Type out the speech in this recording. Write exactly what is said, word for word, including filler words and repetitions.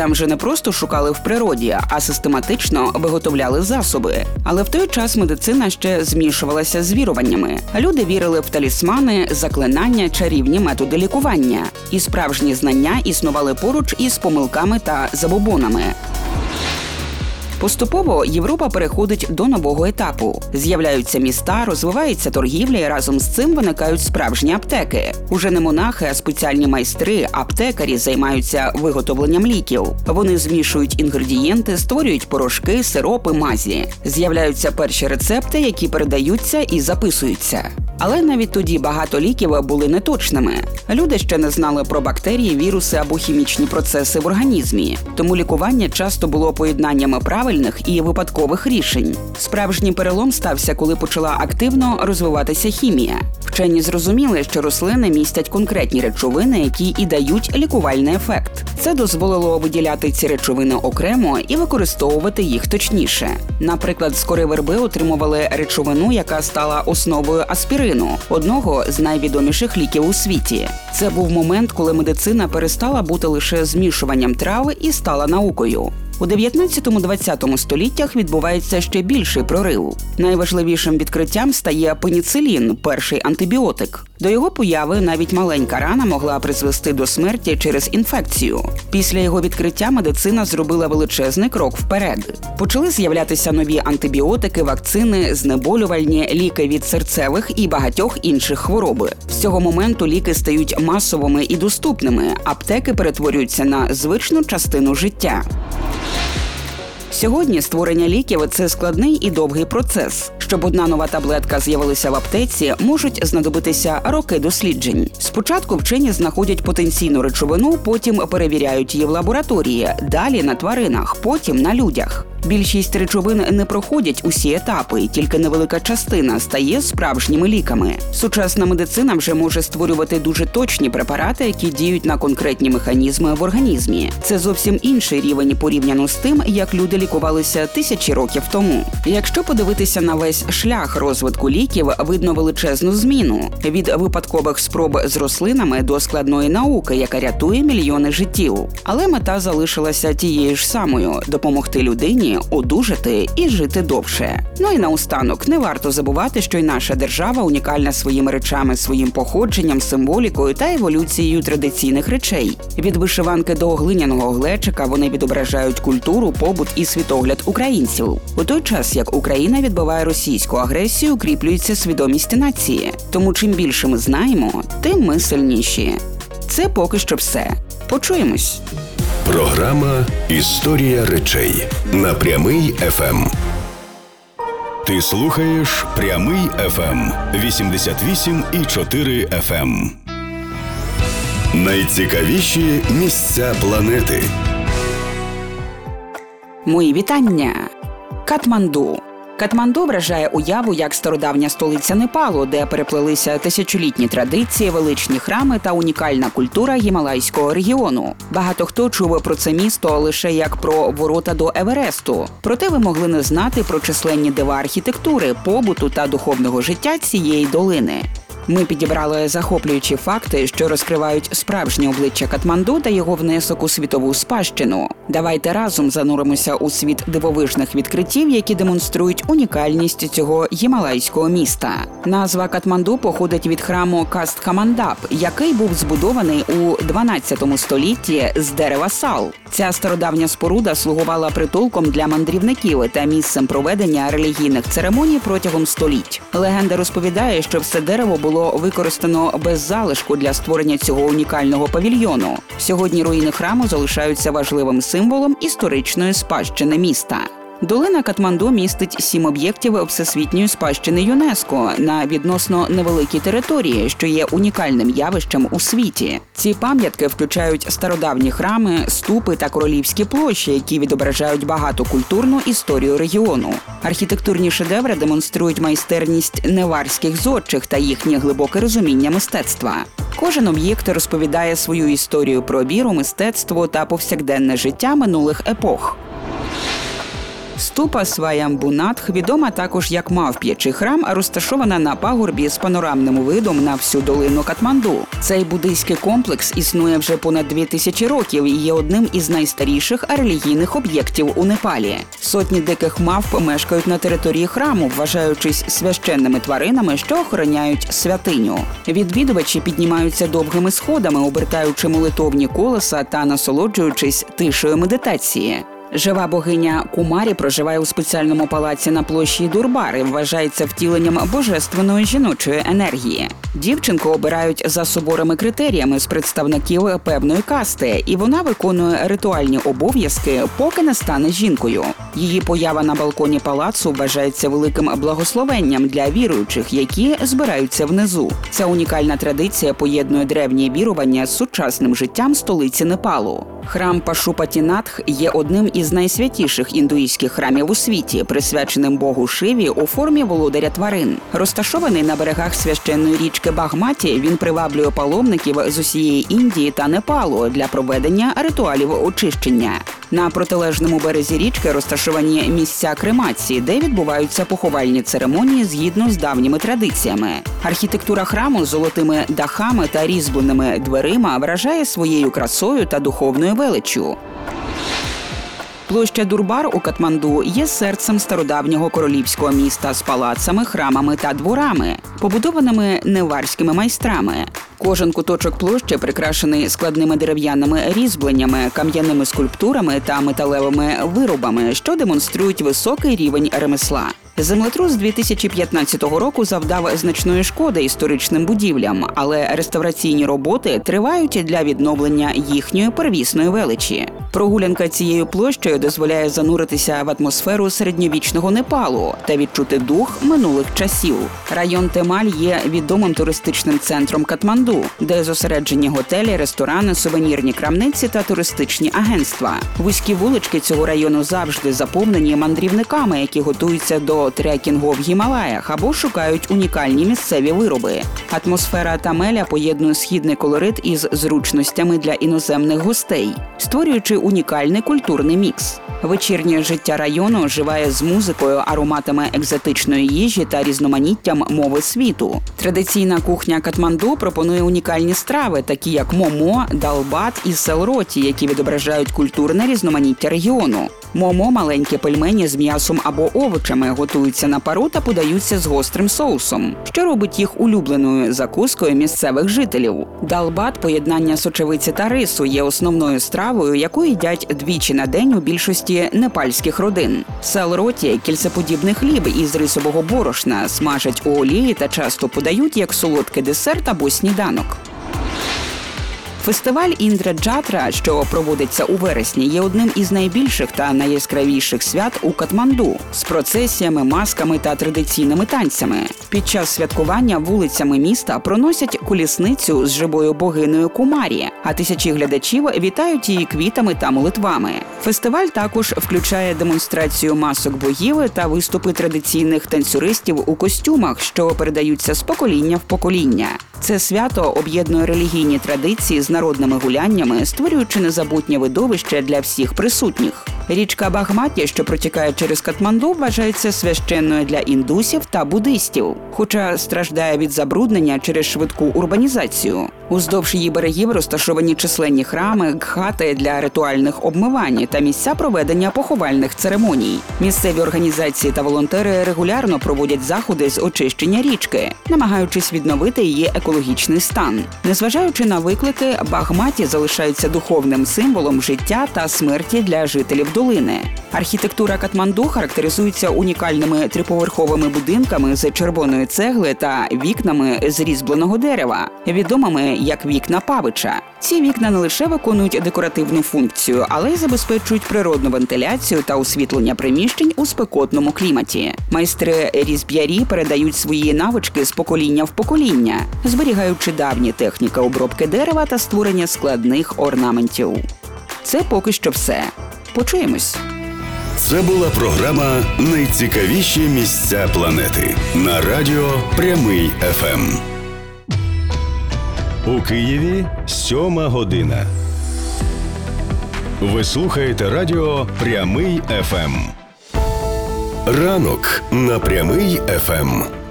там вже не просто шукали в природі, а систематично виготовляли засоби. Але в той час медицина ще змішувалася з віруваннями. Люди вірили в талісмани, заклинання, чарівні методи лікування. І справжні знання існували поруч із помилками та забобонами. Поступово Європа переходить до нового етапу. З'являються міста, розвивається торгівля і разом з цим виникають справжні аптеки. Уже не монахи, а спеціальні майстри, аптекарі займаються виготовленням ліків. Вони змішують інгредієнти, створюють порошки, сиропи, мазі. З'являються перші рецепти, які передаються і записуються. Але навіть тоді багато ліків були неточними. Люди ще не знали про бактерії, віруси або хімічні процеси в організмі. Тому лікування часто було поєднаннями правильних і випадкових рішень. Справжній перелом стався, коли почала активно розвиватися хімія. Вчені зрозуміли, що рослини містять конкретні речовини, які і дають лікувальний ефект. Це дозволило виділяти ці речовини окремо і використовувати їх точніше. Наприклад, з кори верби отримували речовину, яка стала основою аспірину, одного з найвідоміших ліків у світі. Це був момент, коли медицина перестала бути лише змішуванням трав і стала наукою. У дев'ятнадцятому-двадцятому століттях відбувається ще більший прорив. Найважливішим відкриттям стає пеніцилін – перший антибіотик. До його появи навіть маленька рана могла призвести до смерті через інфекцію. Після його відкриття медицина зробила величезний крок вперед. Почали з'являтися нові антибіотики, вакцини, знеболювальні, ліки від серцевих і багатьох інших хвороб. З цього моменту ліки стають масовими і доступними, аптеки перетворюються на звичну частину життя. Сьогодні створення ліків – це складний і довгий процес. Щоб одна нова таблетка з'явилася в аптеці, можуть знадобитися роки досліджень. Спочатку вчені знаходять потенційну речовину, потім перевіряють її в лабораторії, далі на тваринах, потім на людях. Більшість речовин не проходять усі етапи, тільки невелика частина стає справжніми ліками. Сучасна медицина вже може створювати дуже точні препарати, які діють на конкретні механізми в організмі. Це зовсім інший рівень порівняно з тим, як люди лікувалися тисячі років тому. Якщо подивитися на весь шлях розвитку ліків, видно величезну зміну. Від випадкових спроб з рослинами до складної науки, яка рятує мільйони життів. Але мета залишилася тією ж самою – допомогти людині одужати і жити довше. Ну і наостанок, не варто забувати, що й наша держава унікальна своїми речами, своїм походженням, символікою та еволюцією традиційних речей. Від вишиванки до глиняного глечика вони відображають культуру, побут і світогляд українців. У той час, як Україна відбиває російську агресію, укріплюється свідомість нації. Тому чим більше ми знаємо, тим ми сильніші. Це поки що все. Почуємось. Програма «Історія речей» на Прямий еф ем. Ти слухаєш Прямий еф ем вісімдесят вісім і чотири еф ем. Найцікавіші місця планети. Мої вітання. Катманду. Катманду вражає уяву як стародавня столиця Непалу, де переплелися тисячолітні традиції, величні храми та унікальна культура гімалайського регіону. Багато хто чув про це місто лише як про ворота до Евересту. Проте ви могли не знати про численні дива архітектури, побуту та духовного життя цієї долини. Ми підібрали захоплюючі факти, що розкривають справжнє обличчя Катманду та його внесок у світову спадщину. Давайте разом зануримося у світ дивовижних відкриттів, які демонструють унікальність цього гімалайського міста. Назва Катманду походить від храму Кастхамандап, який був збудований у дванадцятому столітті з дерева сал. Ця стародавня споруда слугувала притулком для мандрівників та місцем проведення релігійних церемоній протягом століть. Легенда розповідає, що все дерево було використано без залишку для створення цього унікального павільйону. Сьогодні руїни храму залишаються важливим символом історичної спадщини міста. Долина Катманду містить сім об'єктів всесвітньої спадщини ЮНЕСКО на відносно невеликій території, що є унікальним явищем у світі. Ці пам'ятки включають стародавні храми, ступи та королівські площі, які відображають багатокультурну історію регіону. Архітектурні шедеври демонструють майстерність неварських зодчих та їхнє глибоке розуміння мистецтва. Кожен об'єкт розповідає свою історію про віру, мистецтво та повсякденне життя минулих епох. Ступа Сваямбунатх, відома також як Мавп'ячий храм, розташована на пагорбі з панорамним видом на всю долину Катманду. Цей буддийський комплекс існує вже понад дві тисячі років і є одним із найстаріших релігійних об'єктів у Непалі. Сотні диких мавп мешкають на території храму, вважаючись священними тваринами, що охороняють святиню. Відвідувачі піднімаються довгими сходами, обертаючи молитовні колеса та насолоджуючись тишею медитації. Жива богиня Кумарі проживає у спеціальному палаці на площі Дурбар і вважається втіленням божественної жіночої енергії. Дівчинку обирають за суворими критеріями з представників певної касти, і вона виконує ритуальні обов'язки, поки не стане жінкою. Її поява на балконі палацу вважається великим благословенням для віруючих, які збираються внизу. Ця унікальна традиція поєднує древні вірування з сучасним життям столиці Непалу. Храм Пашупатінатх є одним із найсвятіших індуїзьких храмів у світі, присвяченим богу Шиві у формі володаря тварин. Розташований на берегах священної річки Багматі, він приваблює паломників з усієї Індії та Непалу для проведення ритуалів очищення. На протилежному березі річки розташовані місця кремації, де відбуваються поховальні церемонії згідно з давніми традиціями. Архітектура храму з золотими дахами та різьбленими дверима вражає своєю красою та духовною величчю. Площа Дурбар у Катманду є серцем стародавнього королівського міста з палацами, храмами та дворами, побудованими неварськими майстрами. Кожен куточок площі прикрашений складними дерев'яними різьбленнями, кам'яними скульптурами та металевими виробами, що демонструють високий рівень ремесла. Землетрус дві тисячі п'ятнадцятого року завдав значної шкоди історичним будівлям, але реставраційні роботи тривають для відновлення їхньої первісної величі. Прогулянка цією площею дозволяє зануритися в атмосферу середньовічного Непалу та відчути дух минулих часів. Район Темаль є відомим туристичним центром Катманду, де зосереджені готелі, ресторани, сувенірні крамниці та туристичні агентства. Вузькі вулички цього району завжди заповнені мандрівниками, які готуються до трекінгу в Гімалаях або шукають унікальні місцеві вироби. Атмосфера Тамеля поєднує східний колорит із зручностями для іноземних гостей, створюючи унікальний культурний мікс. Вечірнє життя району оживає з музикою, ароматами екзотичної їжі та різноманіттям мови світу. Традиційна кухня Катманду пропонує унікальні страви, такі як момо, далбат і селроті, які відображають культурне різноманіття регіону. Момо – маленькі пельмені з м'ясом або овочами, готуються на пару та подаються з гострим соусом, що робить їх улюбленою закускою місцевих жителів. Далбат – поєднання сочевиці та рису, є основною стравою, яку їдять двічі на день у більшості непальських родин. Селроті – кільцеподібний хліб із рисового борошна, смажать у олії та часто подають як солодкий десерт або сніданок. Фестиваль Індра-Джатра, що проводиться у вересні, є одним із найбільших та найяскравіших свят у Катманду з процесіями, масками та традиційними танцями. Під час святкування вулицями міста проносять колісницю з живою богинею Кумарі, а тисячі глядачів вітають її квітами та молитвами. Фестиваль також включає демонстрацію масок богів та виступи традиційних танцюристів у костюмах, що передаються з покоління в покоління. Це свято об'єднує релігійні традиції з народними гуляннями, створюючи незабутнє видовище для всіх присутніх. Річка Багматі, що протікає через Катманду, вважається священною для індусів та буддистів, хоча страждає від забруднення через швидку урбанізацію. Уздовж її берегів розташовані численні храми, гхати для ритуальних обмивань та місця проведення поховальних церемоній. Місцеві організації та волонтери регулярно проводять заходи з очищення річки, намагаючись відновити її екологічний стан. Незважаючи на виклики, Багматі залишається духовним символом життя та смерті для жителів долини. Архітектура Катманду характеризується унікальними триповерховими будинками з червоної цегли та вікнами з різьбленого дерева, відомими як вікна Павича. Ці вікна не лише виконують декоративну функцію, але й забезпечують природну вентиляцію та освітлення приміщень у спекотному кліматі. Майстри-різьб'ярі передають свої навички з покоління в покоління, зберігаючи давні техніки обробки дерева та створення складних орнаментів. Це поки що все. Почуємось. Це була програма «Найцікавіші місця планети» на радіо «Прямий еф ем». У Києві сьома година. Ви слухаєте радіо «Прямий еф ем». Ранок на Прямий еф ем.